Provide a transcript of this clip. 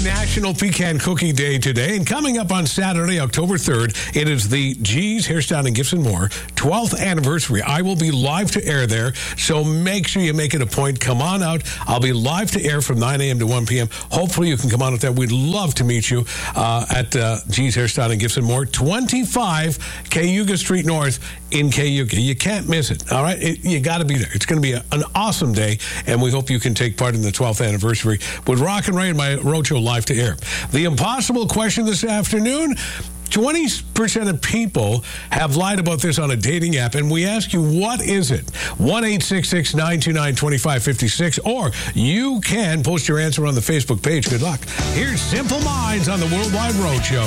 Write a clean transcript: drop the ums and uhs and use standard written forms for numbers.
National Pecan Cookie Day today. And coming up on Saturday, October 3rd, it is the G's Hairstyle and Gifts and More 12th anniversary. I will be live to air there, so make sure you make it a point. Come on out. I'll be live to air from 9 a.m. to 1 p.m. Hopefully you can come on at that. We'd love to meet you at G's Hairstyle and Gifts and More, 25 Cayuga Street North in Cayuga. You can't miss it, all right? You got to be there. It's going to be an awesome day, and we hope you can take part in the 12th anniversary with Rock and Ray and my Roadshow live to air. The impossible question this afternoon: 20% of people have lied about this on a dating app, and we ask you, what is it? 1-866-929-2556, or you can post your answer on the Facebook page. Good luck. Here's Simple Minds on the Worldwide Roadshow.